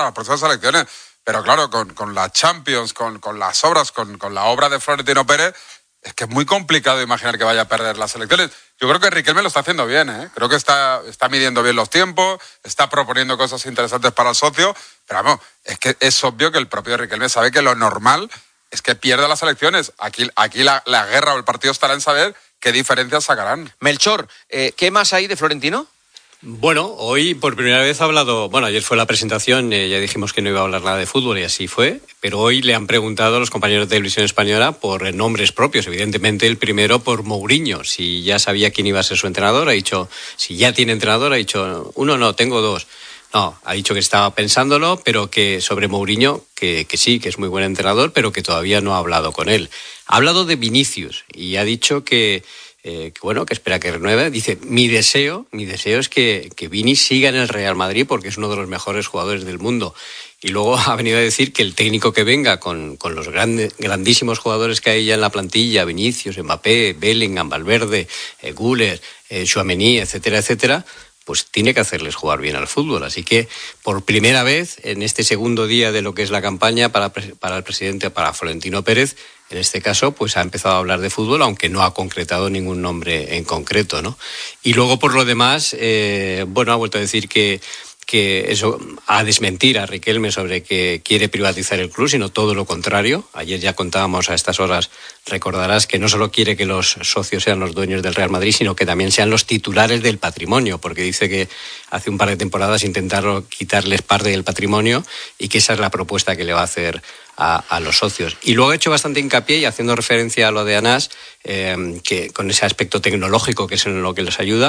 para las próximas elecciones. Pero claro, con la Champions, con las obras, con la obra de Florentino Pérez, es que es muy complicado imaginar que vaya a perder las elecciones. Yo creo que Riquelme lo está haciendo bien, ¿eh? Creo que está midiendo bien los tiempos, está proponiendo cosas interesantes para el socio, pero vamos, es que es obvio que el propio Riquelme sabe que lo normal es que pierda las elecciones. Aquí la guerra o el partido estará en saber qué diferencias sacarán. Melchor, ¿qué más hay de Florentino? Bueno, hoy por primera vez ha hablado, ayer fue la presentación, ya dijimos que no iba a hablar nada de fútbol y así fue, pero hoy le han preguntado a los compañeros de Televisión Española por nombres propios, evidentemente el primero por Mourinho, si ya sabía quién iba a ser su entrenador, ha dicho, si ya tiene entrenador, ha dicho, uno no, tengo dos. No, ha dicho que estaba pensándolo, pero que sobre Mourinho, que sí, que es muy buen entrenador, pero que todavía no ha hablado con él. Ha hablado de Vinicius y ha dicho que espera que renueve. Dice, mi deseo es que Vini siga en el Real Madrid porque es uno de los mejores jugadores del mundo. Y luego ha venido a decir que el técnico que venga con los grandísimos jugadores que hay ya en la plantilla, Vinicius, Mbappé, Bellingham, Valverde, Güler, Tchouaméni, etcétera, etcétera, pues tiene que hacerles jugar bien al fútbol. Así que, por primera vez, en este segundo día de lo que es la campaña para el presidente, para Florentino Pérez, en este caso, pues ha empezado a hablar de fútbol, aunque no ha concretado ningún nombre en concreto, ¿no? Y luego, por lo demás, ha vuelto a decir que eso, a desmentir a Riquelme sobre que quiere privatizar el club, sino todo lo contrario. Ayer ya contábamos a estas horas, recordarás que no solo quiere que los socios sean los dueños del Real Madrid, sino que también sean los titulares del patrimonio, porque dice que hace un par de temporadas intentaron quitarles parte del patrimonio y que esa es la propuesta que le va a hacer a los socios. Y luego he hecho bastante hincapié, y haciendo referencia a lo de Anas, que con ese aspecto tecnológico que es en lo que les ayuda,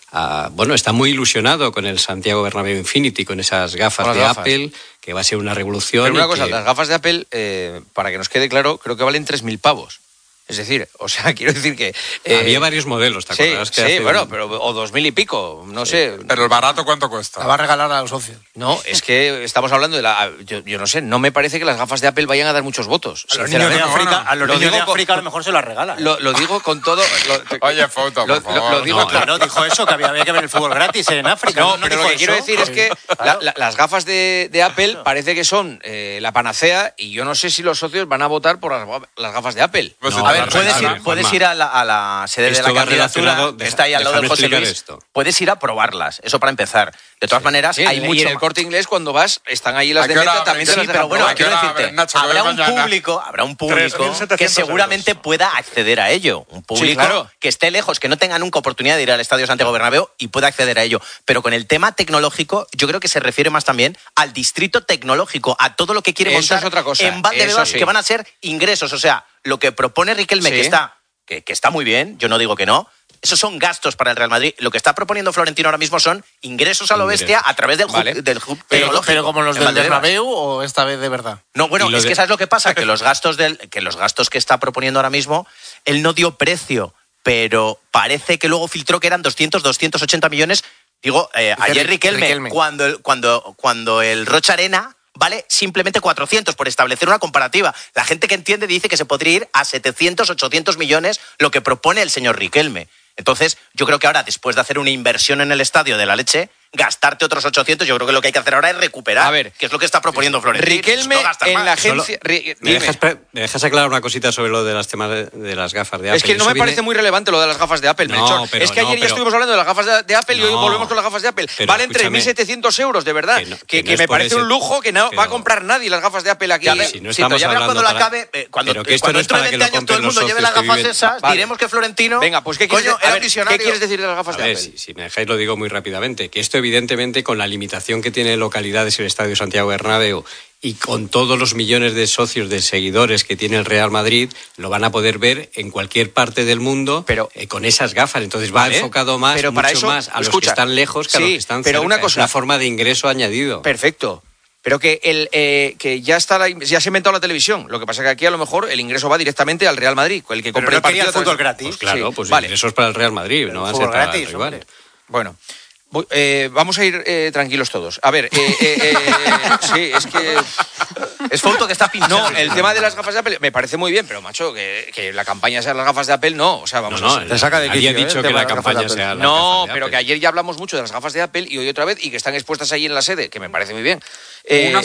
está muy ilusionado con el Santiago Bernabéu Infinity, con esas gafas de Apple, que va a ser una revolución. Pero una cosa, las gafas de Apple, para que nos quede claro, creo que valen 3.000 pavos. Es decir, quiero decir que... había varios modelos, ¿te acuerdas? Pero o 2.000 y pico, no sé. Pero el barato, ¿cuánto cuesta? La va a regalar a los socios. No, es que estamos hablando de yo no sé, no me parece que las gafas de Apple vayan a dar muchos votos. A los niños de África, a lo mejor se las regala. Lo digo con todo... Oye, foto, por favor. Lo digo claro, dijo eso, que había que ver el fútbol gratis en África. No, pero lo que quiero decir es que las gafas de Apple parece que son la panacea, y yo no sé si los socios van a votar por las gafas de Apple. Pues a ver, puedes ir a la sede de la candidatura, que está ahí al lado del José Luis. Puedes ir a probarlas, eso para empezar. De todas maneras, hay mucho. Y en el Corte Inglés, cuando vas, están ahí las de meta, también te las dejan pero bueno, probar. quiero decirte, habrá un público que seguramente pueda acceder a ello. Un público que esté lejos, que no tenga nunca oportunidad de ir al Estadio Santiago Bernabéu y pueda acceder a ello. Pero con el tema tecnológico, yo creo que se refiere más también al distrito tecnológico, a todo lo que quiere montar en Valdebebas, que van a ser ingresos. O sea, lo que propone Riquelme, que está muy bien, yo no digo que no, esos son gastos para el Real Madrid. Lo que está proponiendo Florentino ahora mismo son ingresos a lo bestia a través del hub tecnológico. Pero como los del Bernabéu, o esta vez de verdad. No, bueno, es que ¿sabes lo que pasa? Que los gastos que está proponiendo ahora mismo, él no dio precio, pero parece que luego filtró que eran 280 millones. Digo, ayer Riquelme. Cuando el Rocha Arena vale simplemente 400, por establecer una comparativa. La gente que entiende dice que se podría ir a 700, 800 millones, lo que propone el señor Riquelme. Entonces, yo creo que ahora, después de hacer una inversión en el estadio de la leche, gastarte otros 800, yo creo que lo que hay que hacer ahora es recuperar. A ver, que es lo que está proponiendo Florentino. Riquelme en la agencia... ¿Me dejas aclarar una cosita sobre lo de las temas de las gafas de Apple? Es que no me parece muy relevante lo de las gafas de Apple, Melchor. Es que ayer ya estuvimos hablando de las gafas de Apple y hoy volvemos con las gafas de Apple. Valen 3.700 euros, de verdad. Que me parece un lujo que no va a comprar nadie las gafas de Apple aquí. Pero ya cuando la acabe, cuando dentro de 20 años todo el mundo lleve las gafas esas, diremos que Florentino... Venga, pues ¿qué quieres decir de las gafas de Apple? Si me dejáis lo digo muy rápidamente, que esto evidentemente con la limitación que tiene localidades el Estadio Santiago Bernabéu y con todos los millones de socios, de seguidores que tiene el Real Madrid, lo van a poder ver en cualquier parte del mundo, pero con esas gafas. Entonces va enfocado mucho más a los que están lejos que a los que están cerca. Una cosa, es una forma de ingreso añadido. Perfecto. Pero que ya se ha inventado la televisión. Lo que pasa es que aquí a lo mejor el ingreso va directamente al Real Madrid, el que compre el partido. ¿El fútbol gratis? Pues claro, ingresos para el Real Madrid, no van a ser para el rival. Bueno. Vamos a ir tranquilos todos. A ver, sí, es que... Es foto que está pinchado. No, el tema de las gafas de Apple me parece muy bien, pero macho, que la campaña sea las gafas de Apple, no. O sea, vamos a ver. Te saca de quicio, dicho que la campaña sea las no, gafas de pero Apple. Que ayer ya hablamos mucho de las gafas de Apple y hoy otra vez, y que están expuestas allí en la sede, que me parece muy bien.